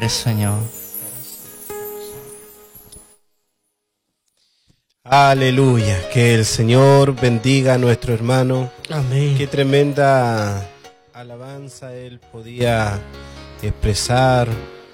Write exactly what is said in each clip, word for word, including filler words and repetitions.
nombre, Señor. Aleluya, que el Señor bendiga a nuestro hermano. Amén. Qué tremenda alabanza él podía expresar,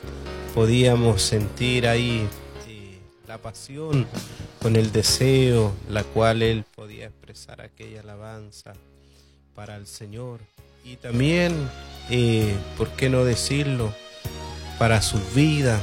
podíamos sentir ahí eh, la pasión con el deseo, la cual él podía expresar aquella alabanza para el Señor. Y también, eh, ¿por qué no decirlo? Para sus vidas.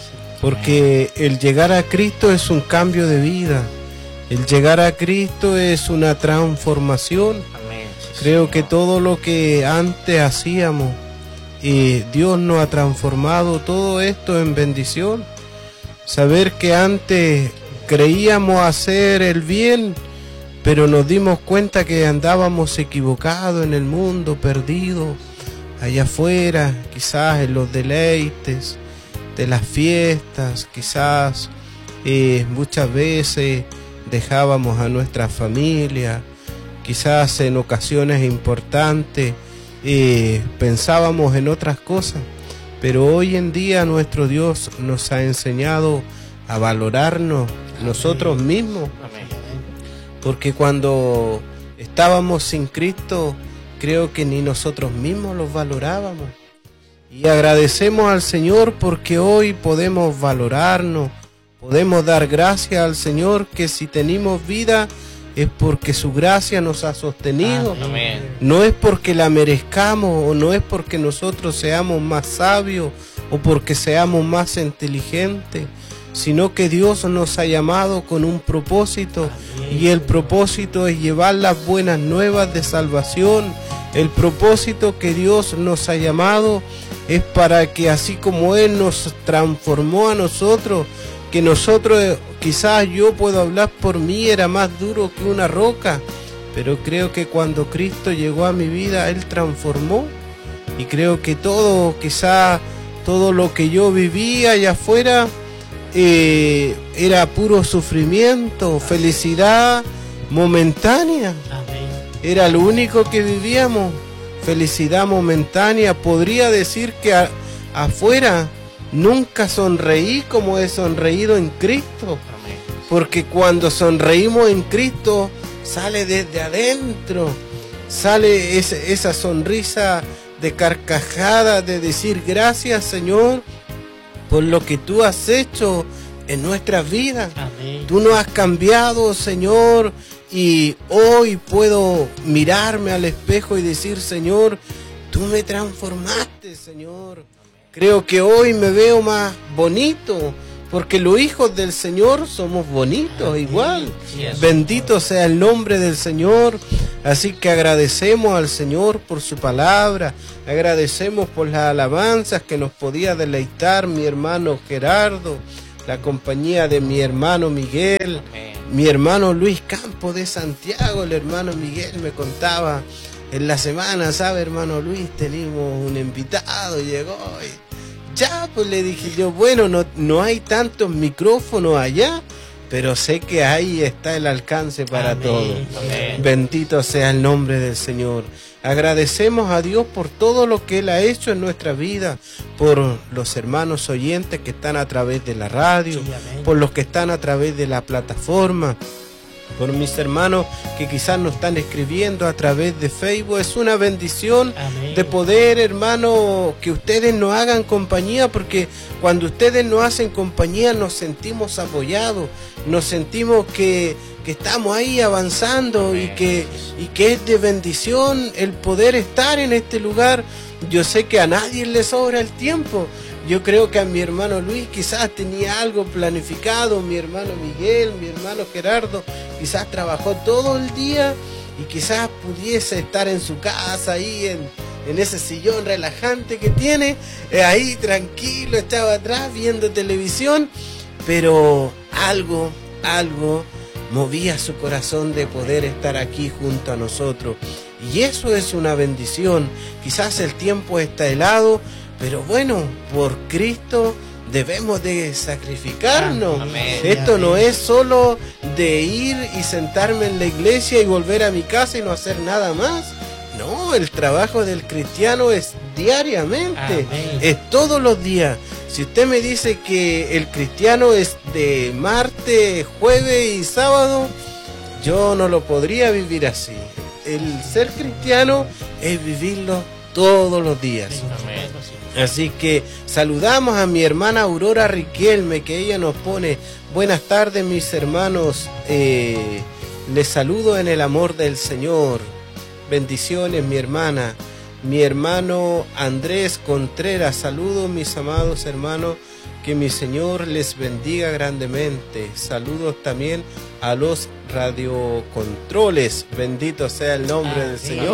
Porque el llegar a Cristo es un cambio de vida. El llegar a Cristo es una transformación. Amén. Creo que todo lo que antes hacíamos, eh, Dios nos ha transformado todo esto en bendición. Saber que antes creíamos hacer el bien, pero nos dimos cuenta que andábamos equivocados en el mundo, perdidos, allá afuera, quizás en los deleites de las fiestas, quizás eh, muchas veces dejábamos a nuestra familia, quizás en ocasiones importantes eh, pensábamos en otras cosas, pero hoy en día nuestro Dios nos ha enseñado a valorarnos nosotros mismos. Amén. Porque cuando estábamos sin Cristo, creo que ni nosotros mismos los valorábamos. Y agradecemos al Señor porque hoy podemos valorarnos, podemos dar gracias al Señor que si tenemos vida es porque su gracia nos ha sostenido. Amén. No es porque la merezcamos o no es porque nosotros seamos más sabios o porque seamos más inteligentes, sino que Dios nos ha llamado con un propósito, y el propósito es llevar las buenas nuevas de salvación. El propósito que Dios nos ha llamado es para que así como Él nos transformó a nosotros, que nosotros, quizás yo puedo hablar por mí, era más duro que una roca, pero creo que cuando Cristo llegó a mi vida, Él transformó, y creo que todo, quizás todo lo que yo vivía allá afuera, Eh, era puro sufrimiento, felicidad momentánea. Amén. Era lo único que vivíamos, felicidad momentánea. Podría decir que a, afuera nunca sonreí como he sonreído en Cristo, Amén. porque cuando sonreímos en Cristo sale desde adentro, sale esa, esa sonrisa de carcajada, de decir gracias, Señor, por lo que tú has hecho en nuestras vidas. Amén. Tú nos has cambiado, Señor, y hoy puedo mirarme al espejo y decir, Señor, tú me transformaste, Señor. Creo que hoy me veo más bonito, porque los hijos del Señor somos bonitos. Amén. Igual. Yes. Bendito sea el nombre del Señor. Así que agradecemos al Señor por su palabra, agradecemos por las alabanzas que nos podía deleitar mi hermano Gerardo, la compañía de mi hermano Miguel, Amén. mi hermano Luis Campos de Santiago. El hermano Miguel me contaba en la semana, ¿sabe, hermano Luis? Tenemos un invitado, llegó y ya, pues le dije yo, bueno, no, no hay tantos micrófonos allá, pero sé que ahí está el alcance para Amén. todos. Amén. Bendito sea el nombre del Señor. Agradecemos a Dios por todo lo que Él ha hecho en nuestra vida, por los hermanos oyentes que están a través de la radio, Sí, amén. por los que están a través de la plataforma, por mis hermanos que quizás nos están escribiendo a través de Facebook. Es una bendición Amén. de poder, hermano, que ustedes nos hagan compañía, porque cuando ustedes nos hacen compañía nos sentimos apoyados, nos sentimos que, que estamos ahí avanzando. Amén. y que, y que es de bendición el poder estar en este lugar. Yo sé que a nadie le sobra el tiempo. Yo creo que a mi hermano Luis quizás tenía algo planificado, mi hermano Miguel, mi hermano Gerardo, quizás trabajó todo el día y quizás pudiese estar en su casa, ahí en, en ese sillón relajante que tiene, eh, ahí tranquilo, estaba atrás viendo televisión, pero algo, algo movía su corazón de poder estar aquí junto a nosotros. Y eso es una bendición. Quizás el tiempo está helado, pero bueno, por Cristo debemos de sacrificarnos. Amén. Esto Amén. no es solo de ir y sentarme en la iglesia y volver a mi casa y no hacer nada más. No, el trabajo del cristiano es diariamente, Amén. es todos los días. Si usted me dice que el cristiano es de martes, jueves y sábado, yo no lo podría vivir así. El ser cristiano es vivirlo todos los días. Así que saludamos a mi hermana Aurora Riquelme, que ella nos pone: buenas tardes, mis hermanos, eh, les saludo en el amor del Señor. Bendiciones, mi hermana. Mi hermano Andrés Contreras, saludos, mis amados hermanos, que mi Señor les bendiga grandemente. Saludos también a los radiocontroles, bendito sea el nombre del Señor.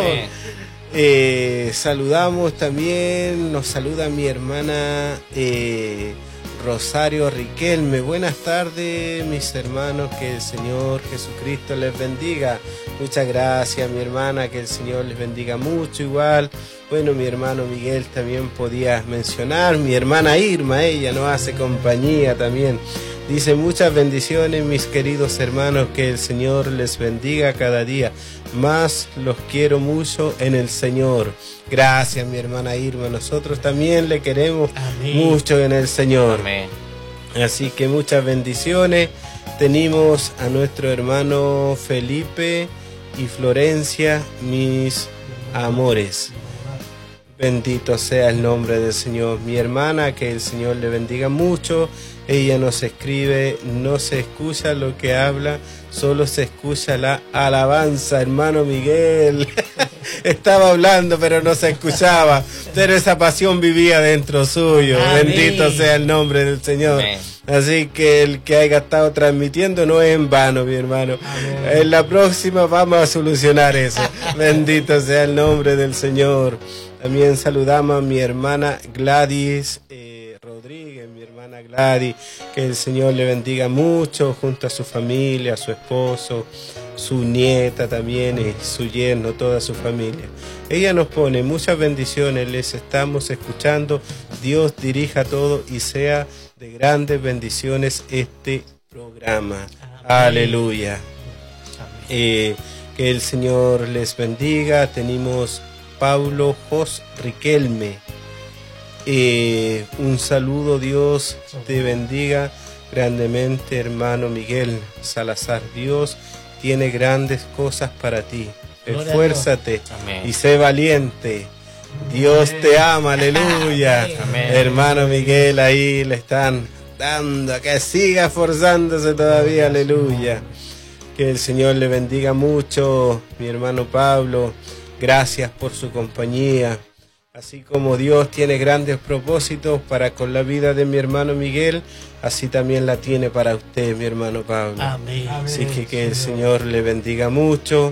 Eh, saludamos también, nos saluda mi hermana eh, Rosario Riquelme. Buenas tardes, mis hermanos, que el Señor Jesucristo les bendiga. Muchas gracias, mi hermana, que el Señor les bendiga mucho. Igual, bueno, mi hermano Miguel también podía mencionar, mi hermana Irma, ella nos hace compañía también. Dice: muchas bendiciones, mis queridos hermanos, que el Señor les bendiga cada día. Más los quiero mucho en el Señor. Gracias, mi hermana Irma. Nosotros también le queremos Amén. Mucho en el Señor. Amén. Así que muchas bendiciones. Tenemos a nuestro hermano Felipe y Florencia, mis amores. Bendito sea el nombre del Señor. Mi hermana, que el Señor le bendiga mucho. Ella nos escribe: no se escucha lo que habla, solo se escucha la alabanza. Hermano Miguel, estaba hablando pero no se escuchaba, pero esa pasión vivía dentro suyo. Amén. Bendito sea el nombre del Señor. Amén. Así que el que haya estado transmitiendo no es en vano, mi hermano. Amén. En la próxima vamos a solucionar eso. Bendito sea el nombre del Señor. También saludamos a mi hermana Gladys eh, Rodríguez, mi hermana Gladys, que el Señor le bendiga mucho, junto a su familia, a su esposo, su nieta también, y su yerno, toda su familia. Ella nos pone: muchas bendiciones, les estamos escuchando, Dios dirija todo y sea de grandes bendiciones este programa. Amén. Aleluya. Eh, que el Señor les bendiga. Tenemos Paulo Jos Riquelme. Eh, un saludo, Dios te bendiga grandemente, hermano Miguel Salazar. Dios tiene grandes cosas para ti. Esfuérzate y sé valiente. Dios te ama, aleluya. Amén. Hermano Miguel, ahí le están dando que siga esforzándose todavía, aleluya. Que el Señor le bendiga mucho, mi hermano Pablo. Gracias por su compañía. Así como Dios tiene grandes propósitos para con la vida de mi hermano Miguel, así también la tiene para usted, mi hermano Pablo. Amén. Así que que el Señor le bendiga mucho.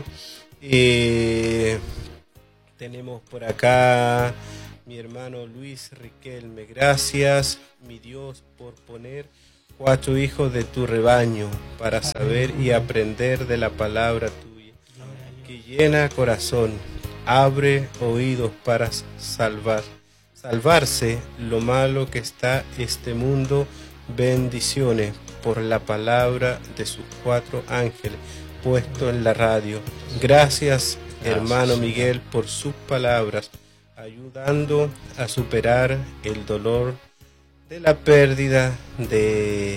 Y tenemos por acá mi hermano Luis Riquelme. Gracias, mi Dios, por poner cuatro hijos de tu rebaño para saber y aprender de la palabra tuya, que llena corazón. Abre oídos para salvar, salvarse lo malo que está este mundo. Bendiciones por la palabra de sus cuatro ángeles puesto en la radio. Gracias, hermano Miguel, por sus palabras, ayudando a superar el dolor de la pérdida de,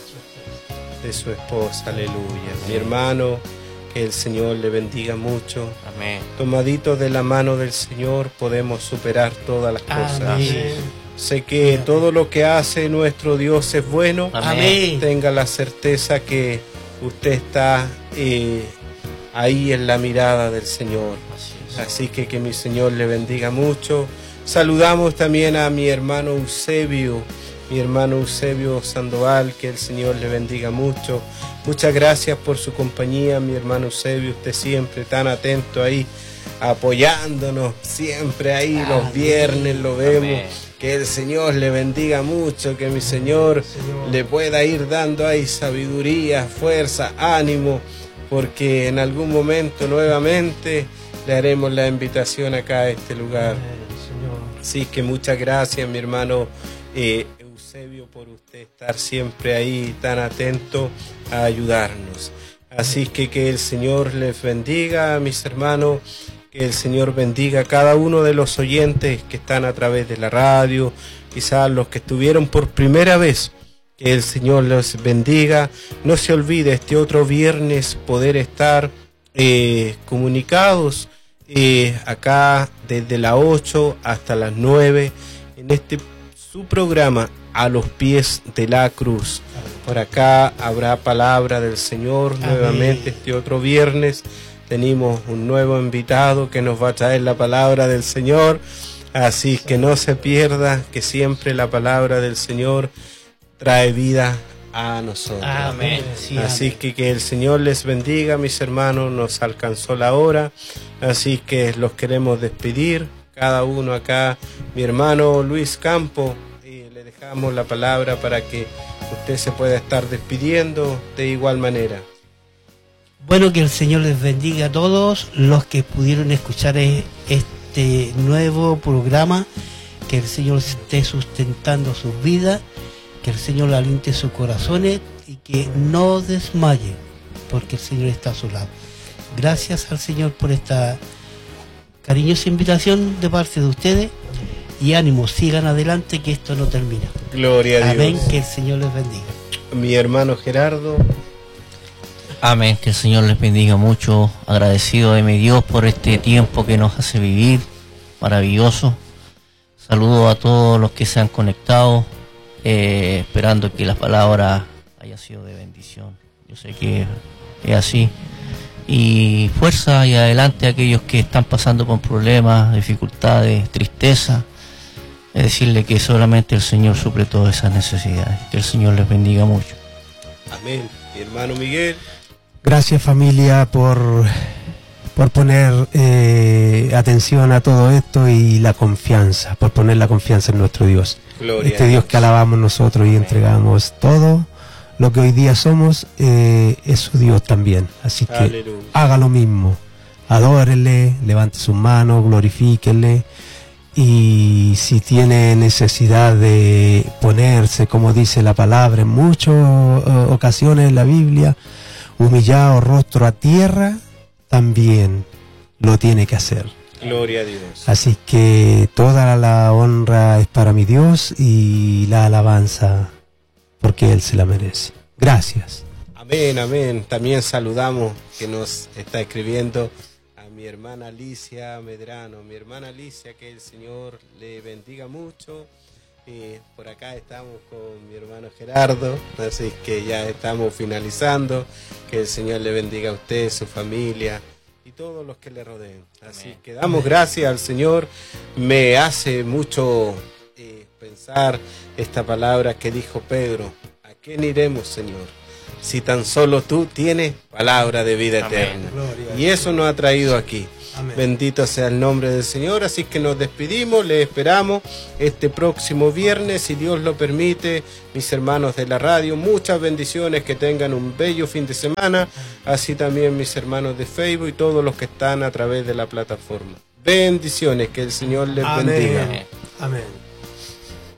de su esposa. Aleluya. Mi hermano, que el Señor le bendiga mucho. Amén. Tomaditos de la mano del Señor podemos superar todas las cosas. Amén. Sé que Amén. Todo lo que hace nuestro Dios es bueno. Amén. Tenga la certeza que usted está eh, ahí en la mirada del Señor. Así, Así que que mi Señor le bendiga mucho. Saludamos también a mi hermano Eusebio, mi hermano Eusebio Sandoval, que el Señor le bendiga mucho. Muchas gracias por su compañía, mi hermano Eusebio, usted siempre tan atento ahí, apoyándonos, siempre ahí. Amén. Los viernes lo vemos. Amén. Que el Señor le bendiga mucho, que mi Señor, Señor le pueda ir dando ahí sabiduría, fuerza, ánimo, porque en algún momento nuevamente le haremos la invitación acá a este lugar. Amén, Así que muchas gracias, mi hermano eh, Eusebio, por usted estar siempre ahí tan atento a ayudarnos. Así que que el Señor les bendiga, mis hermanos, Que el Señor bendiga a cada uno de los oyentes que están a través de la radio, quizás los que estuvieron por primera vez. Que el Señor los bendiga. No se olvide este otro viernes poder estar eh, comunicados eh, acá desde las ocho hasta las nueve en este su programa A los pies de la cruz. Por acá habrá palabra del Señor. Amén. Nuevamente este otro viernes tenemos un nuevo invitado que nos va a traer la palabra del Señor, así que no se pierda, que siempre la palabra del Señor trae vida a nosotros. Amén. Sí, así amén. que que el Señor les bendiga, mis hermanos. Nos alcanzó la hora, así que los queremos despedir, cada uno acá. Mi hermano Luis Campo, y le dejamos la palabra para que usted se pueda estar despidiendo de igual manera. Bueno, que el Señor les bendiga a todos los que pudieron escuchar este nuevo programa, que el Señor esté sustentando sus vidas, que el Señor aliente sus corazones y que no desmaye, porque el Señor está a su lado. Gracias al Señor por esta cariñosa invitación de parte de ustedes y ánimo, sigan adelante que esto no termina. Gloria a Dios. Amén, que el Señor les bendiga. Mi hermano Gerardo. Amén, que el Señor les bendiga mucho, agradecido de mi Dios por este tiempo que nos hace vivir, maravilloso. Saludo a todos los que se han conectado, eh, esperando que la palabra haya sido de bendición. Yo sé que es así. Y fuerza y adelante a aquellos que están pasando por problemas, dificultades, tristeza. Es decirle que solamente el Señor suple todas esas necesidades. Que el Señor les bendiga mucho. Amén. Mi hermano Miguel. Gracias, familia, por, por poner eh, atención a todo esto y la confianza, por poner la confianza en nuestro Dios. Gloria este Dios que alabamos nosotros y entregamos todo lo que hoy día somos, eh, es su Dios también. Así que Aleluya. Haga lo mismo, adórele, levante sus manos, glorifíquele. Y si tiene necesidad de ponerse, como dice la palabra, en muchas uh, ocasiones en la Biblia, humillado rostro a tierra, también lo tiene que hacer. Gloria a Dios. Así que toda la honra es para mi Dios y la alabanza porque Él se la merece. Gracias. Amén, amén. También saludamos que nos está escribiendo a mi hermana Alicia Medrano. Mi hermana Alicia, que el Señor le bendiga mucho. Eh, por acá estamos con mi hermano Gerardo, así que ya estamos finalizando. Que el Señor le bendiga a usted, su familia y todos los que le rodeen. Así Amén. que damos gracias al Señor. Me hace mucho eh, pensar esta palabra que dijo Pedro: ¿a quién iremos, Señor? Si tan solo tú tienes palabra de vida Amén. Eterna. Y eso nos ha traído aquí. Amén. Bendito sea el nombre del Señor. Así que nos despedimos, le esperamos este próximo viernes, si Dios lo permite. Mis hermanos de la radio, muchas bendiciones, que tengan un bello fin de semana. Así también mis hermanos de Facebook y todos los que están a través de la plataforma. Bendiciones, que el Señor les Amén. bendiga. Amén.